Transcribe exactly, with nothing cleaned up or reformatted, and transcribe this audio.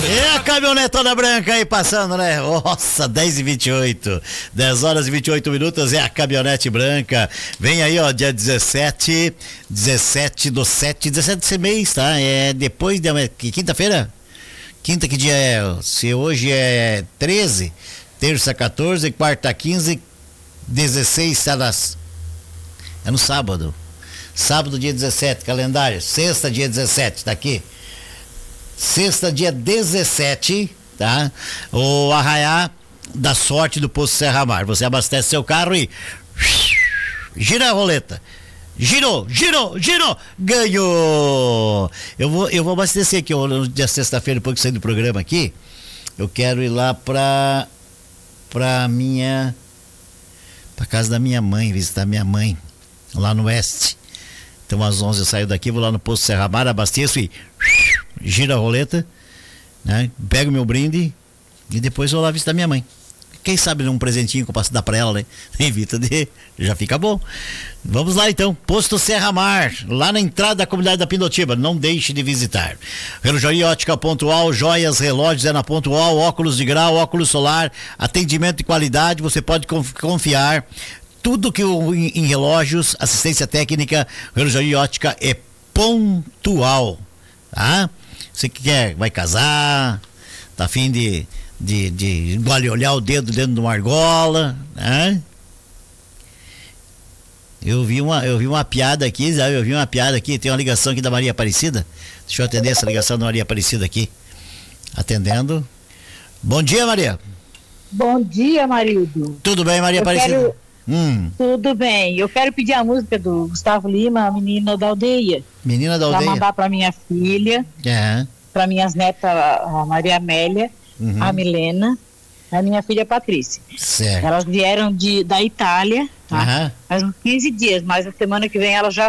É a caminhonetona branca aí passando, né? Nossa, dez e vinte e oito. dez horas e vinte e oito minutos é a caminhonete branca. Vem aí, ó, dia dezessete. dezessete do sete. dezessete desse mês, tá? É depois de. Que quinta-feira? Quinta, que dia é? Se hoje é treze, terça quatorze, quarta quinze, dezesseis, tá nas. É no sábado. Sábado, dia dezessete, calendário. Sexta, dia dezessete, tá aqui. Sexta, dia dezessete, tá? O arraiá da sorte do Posto Serra Mar. Você abastece seu carro e gira a roleta. Girou, girou, girou, ganhou! Eu vou, eu vou abastecer aqui no dia sexta-feira, depois que sair do programa aqui. Eu quero ir lá pra pra minha pra casa da minha mãe, visitar minha mãe lá no oeste. Então às onze eu saio daqui, vou lá no Posto Serra Mar, abasteço e gira a roleta, né? Pego meu brinde e depois vou lá visitar minha mãe. Quem sabe um presentinho que eu posso dar pra ela, né? Evita de... Já fica bom. Vamos lá então, Posto Serra Mar, lá na entrada da comunidade da Pindotiba. Não deixe de visitar. Relojaria Ótica Pontual, joias, relógios é na Pontual, óculos de grau, óculos solar, atendimento de qualidade, você pode confiar. Tudo que o, em, em relógios, assistência técnica, Relojaria Ótica é pontual, tá? Você que quer, vai casar, tá a fim de, de, de olhar o dedo dentro de uma argola, né? Eu vi uma, eu vi uma piada aqui, sabe? Eu vi uma piada aqui, tem uma ligação aqui da Maria Aparecida. Deixa eu atender essa ligação da Maria Aparecida aqui. Atendendo. Bom dia, Maria. Bom dia, marido. Tudo bem, Maria eu Aparecida? Quero... Hum. Tudo bem. Eu quero pedir a música do Gustavo Lima, a Menina da Aldeia. Menina da Aldeia. Pra mandar pra minha filha, é. pra minhas netas, a Maria Amélia, uhum. a Milena, a minha filha Patrícia. Certo. Elas vieram de, da Itália, tá? Uhum. Faz uns quinze dias, mas a semana que vem elas já